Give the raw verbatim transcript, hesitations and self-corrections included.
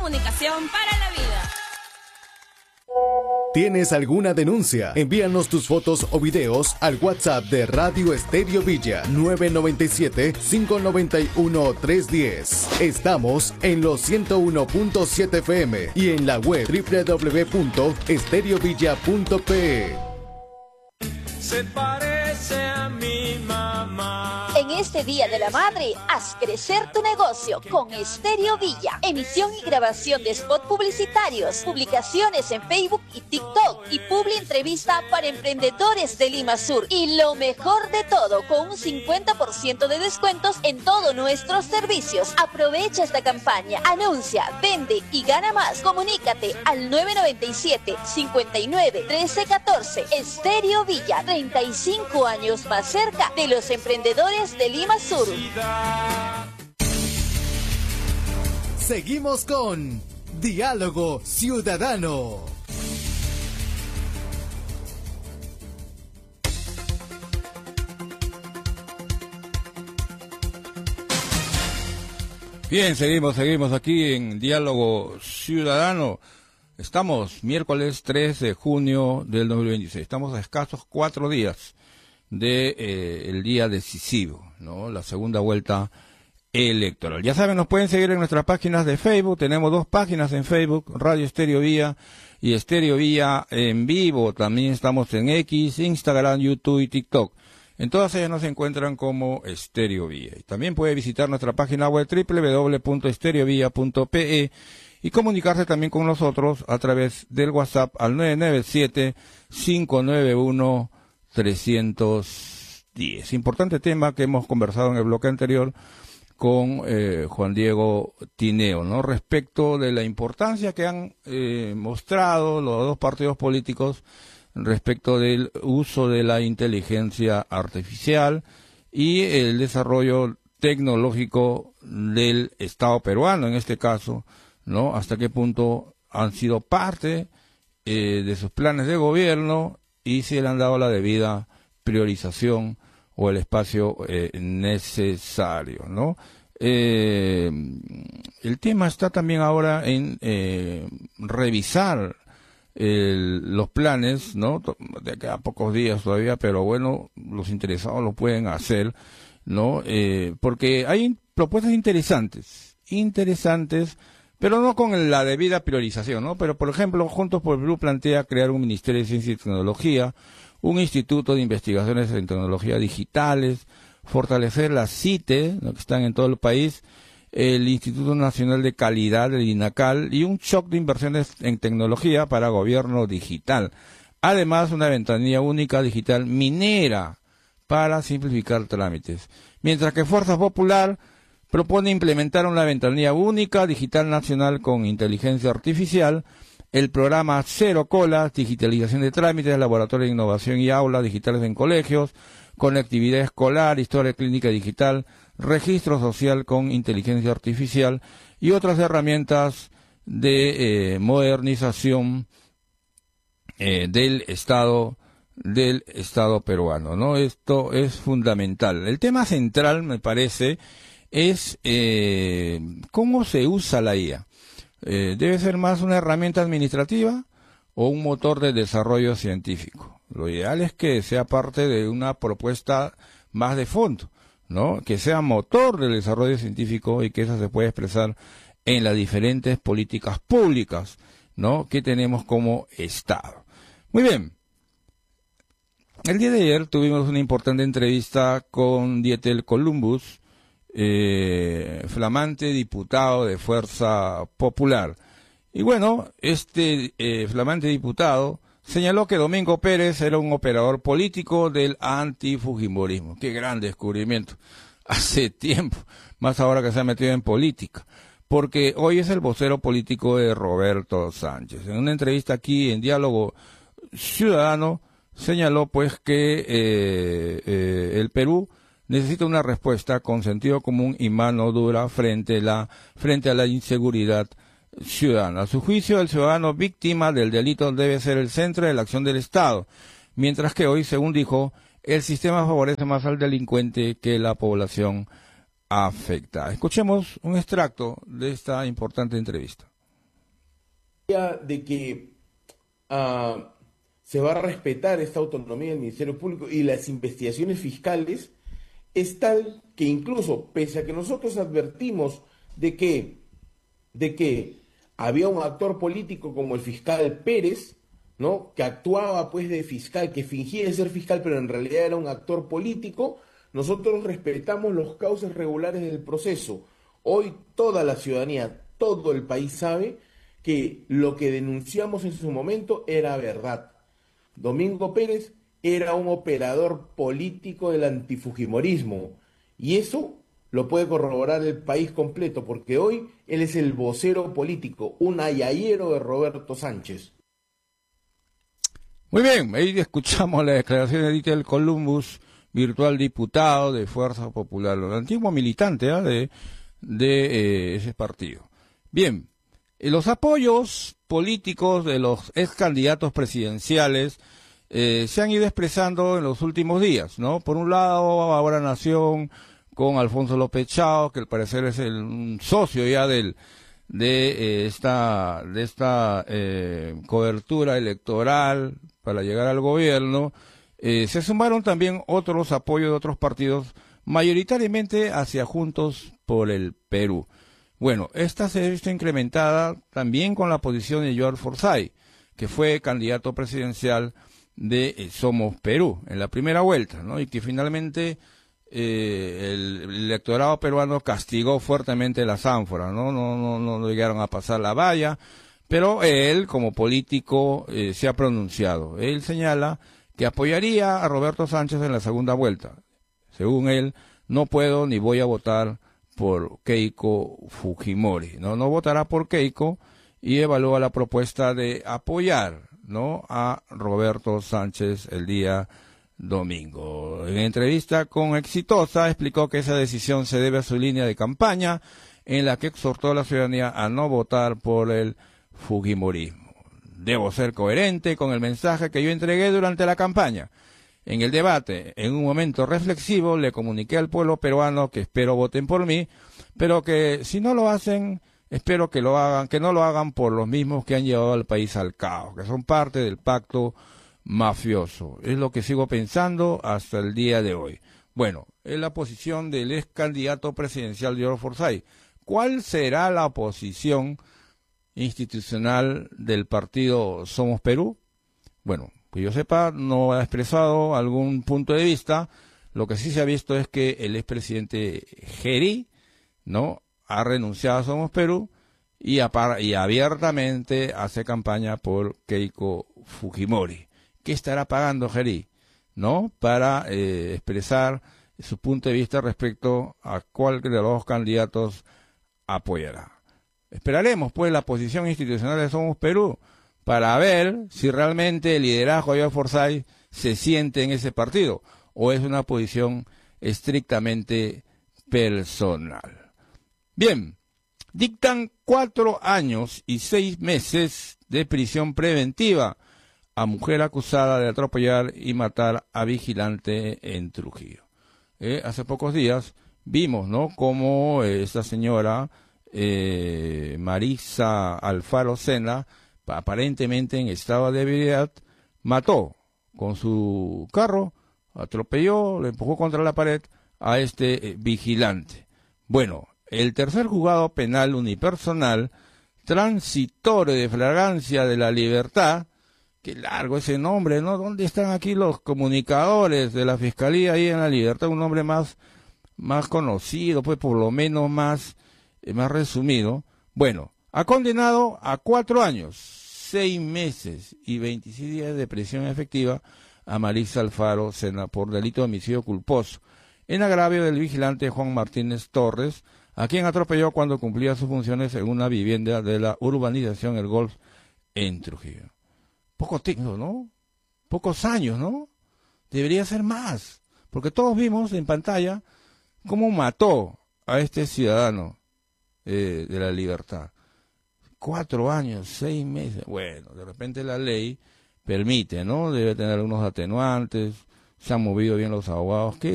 Comunicación para la vida. ¿Tienes alguna denuncia? Envíanos tus fotos o videos al WhatsApp de Radio Estéreo Villa nueve nueve siete, cinco nueve uno, tres uno cero. Estamos en los ciento uno punto siete F M y en la web doble u doble u doble u punto estereovilla punto pe. Se parece a mi mamá. En este Día de la Madre, haz crecer tu negocio con Estéreo Villa. Emisión y grabación de spot publicitarios, publicaciones en Facebook y TikTok y publi entrevista para emprendedores de Lima Sur. Y lo mejor de todo, con un cincuenta por ciento de descuentos en todos nuestros servicios. Aprovecha esta campaña, anuncia, vende y gana más. Comunícate al nueve nueve siete, cinco nueve, uno tres uno cuatro. Estéreo Villa, treinta y cinco años más cerca de los emprendedores de Lima Sur. Seguimos con Diálogo Ciudadano. Bien, seguimos, seguimos aquí en Diálogo Ciudadano. Estamos miércoles tres de junio del dos mil veintiséis. Estamos a escasos cuatro días de eh, el día decisivo, ¿no? La segunda vuelta electoral. Ya saben, nos pueden seguir en nuestras páginas de Facebook. Tenemos dos páginas en Facebook, Radio Estéreo Villa y Estéreo Villa en vivo. También estamos en X, Instagram, YouTube y TikTok. En todas ellas nos encuentran como Estéreo Villa. Y también puede visitar nuestra página web doble u doble u doble u punto estereovilla punto pe y comunicarse también con nosotros a través del WhatsApp al nueve nueve siete, cinco nueve uno, tres uno cero. Importante tema que hemos conversado en el bloque anterior con eh, Juan Diego Tineo, ¿no? Respecto de la importancia que han eh, mostrado los dos partidos políticos respecto del uso de la inteligencia artificial y el desarrollo tecnológico del Estado peruano, en este caso, ¿no? Hasta qué punto han sido parte eh, de sus planes de gobierno y si le han dado la debida priorización o el espacio eh, necesario, ¿no? Eh, el tema está también ahora en eh, revisar el, los planes, ¿no? De acá a pocos días todavía, pero bueno, los interesados lo pueden hacer, ¿no? Eh, porque hay propuestas interesantes, interesantes, pero no con la debida priorización, ¿no? Pero, por ejemplo, Juntos por el Perú plantea crear un Ministerio de Ciencia y Tecnología, un Instituto de Investigaciones en Tecnología Digitales, fortalecer las C I T E, ¿no? Que están en todo el país, el Instituto Nacional de Calidad, el INACAL, y un shock de inversiones en tecnología para gobierno digital. Además, una ventanilla única digital minera para simplificar trámites. Mientras que Fuerza Popular propone implementar una ventanilla única digital nacional con inteligencia artificial, el programa Cero Colas, digitalización de trámites, laboratorio de innovación y aulas digitales en colegios, conectividad escolar, historia clínica digital, registro social con inteligencia artificial y otras herramientas de eh, modernización eh, del Estado del Estado peruano, ¿no? Esto es fundamental. El tema central, me parece, es eh, cómo se usa la I A. Eh, ¿Debe ser más una herramienta administrativa o un motor de desarrollo científico? Lo ideal es que sea parte de una propuesta más de fondo, ¿no? Que sea motor del desarrollo científico y que eso se pueda expresar en las diferentes políticas públicas, ¿no? Que tenemos como Estado. Muy bien. El día de ayer tuvimos una importante entrevista con Dietel Columbus, eh, flamante diputado de Fuerza Popular. Y bueno, este eh, flamante diputado señaló que Domingo Pérez era un operador político del antifujimorismo. Qué gran descubrimiento. Hace tiempo, más ahora que se ha metido en política, porque hoy es el vocero político de Roberto Sánchez. En una entrevista aquí en Diálogo Ciudadano, señaló pues que eh, eh, el Perú necesita una respuesta con sentido común y mano dura frente a la, frente a la inseguridad ciudadana. A su juicio, el ciudadano víctima del delito debe ser el centro de la acción del Estado, mientras que hoy, según dijo, el sistema favorece más al delincuente que la población afectada. Escuchemos un extracto de esta importante entrevista. de que uh, se va a respetar esta autonomía del Ministerio Público y las investigaciones fiscales es tal que incluso, pese a que nosotros advertimos de que, de que había un actor político como el fiscal Pérez, ¿no?, que actuaba pues de fiscal, que fingía ser fiscal, pero en realidad era un actor político, nosotros respetamos los cauces regulares del proceso. Hoy toda la ciudadanía, todo el país sabe que lo que denunciamos en su momento era verdad. Domingo Pérez era un operador político del antifujimorismo, y eso lo puede corroborar el país completo, porque hoy él es el vocero político, un ayayero de Roberto Sánchez. Muy bien, ahí escuchamos la declaración de Ditel Columbus, virtual diputado de Fuerza Popular, el antiguo militante ¿eh? de, de eh, ese partido. Bien, eh, los apoyos políticos de los ex candidatos presidenciales eh, se han ido expresando en los últimos días, ¿no? Por un lado, ahora Nación con Alfonso López Chao, que al parecer es el un socio ya del de eh, esta de esta eh, cobertura electoral para llegar al gobierno. Eh, se sumaron también otros apoyos de otros partidos, mayoritariamente hacia Juntos por el Perú. Bueno, esta se ha visto incrementada también con la posición de Joel Forsyth, que fue candidato presidencial de eh, Somos Perú en la primera vuelta, ¿no? Y que finalmente eh, el, el electorado peruano castigó fuertemente las ánforas, ¿no? No, no, no, no llegaron a pasar la valla, pero él, como político, eh, se ha pronunciado. Él señala que apoyaría a Roberto Sánchez en la segunda vuelta. Según él, no puedo ni voy a votar por Keiko Fujimori, ¿no? No votará por Keiko y evalúa la propuesta de apoyar, ¿no?, a Roberto Sánchez el día domingo. En entrevista con Exitosa explicó que esa decisión se debe a su línea de campaña en la que exhortó a la ciudadanía a no votar por el Fujimorismo. Debo ser coherente con el mensaje que yo entregué durante la campaña. En el debate, en un momento reflexivo, le comuniqué al pueblo peruano que espero voten por mí, pero que si no lo hacen, espero que lo hagan, que no lo hagan por los mismos que han llevado al país al caos, que son parte del pacto mafioso. Es lo que sigo pensando hasta el día de hoy. Bueno, es la posición del ex candidato presidencial Joel Forsyth. ¿Cuál será la posición institucional del partido Somos Perú? Bueno, que yo sepa, no ha expresado algún punto de vista. Lo que sí se ha visto es que el expresidente Geri, ¿no?, ha renunciado a Somos Perú y, y abiertamente hace campaña por Keiko Fujimori. ¿Qué estará pagando Geri, no?, para eh, expresar su punto de vista respecto a cuál de los dos candidatos apoyará? Esperaremos, pues, la posición institucional de Somos Perú para ver si realmente el liderazgo de Joel Forsyth se siente en ese partido o es una posición estrictamente personal. Bien, dictan cuatro años y seis meses de prisión preventiva a mujer acusada de atropellar y matar a vigilante en Trujillo. Eh, hace pocos días vimos, ¿no?, cómo eh, esta señora eh, Marisa Alfaro Sena, aparentemente en estado de ebriedad, mató con su carro, atropelló, le empujó contra la pared a este eh, vigilante. Bueno, el tercer juzgado penal unipersonal, transitorio de flagrancia de la libertad, qué largo ese nombre, ¿no? ¿Dónde están aquí los comunicadores de la Fiscalía ahí en la Libertad? Un nombre más, más conocido, pues por lo menos más, eh, más resumido. Bueno, ha condenado a cuatro años, seis meses y veintiséis días de prisión efectiva a Marisa Alfaro Sena por delito de homicidio culposo en agravio del vigilante Juan Martínez Torres, a quien atropelló cuando cumplía sus funciones en una vivienda de la urbanización El Golf en Trujillo. Poco tiempo, ¿no? Pocos años, ¿no? Debería ser más, porque todos vimos en pantalla cómo mató a este ciudadano eh, de la libertad. Cuatro años, seis meses. Bueno, de repente la ley permite, ¿no? Debe tener algunos atenuantes, se han movido bien los abogados. ¿Qué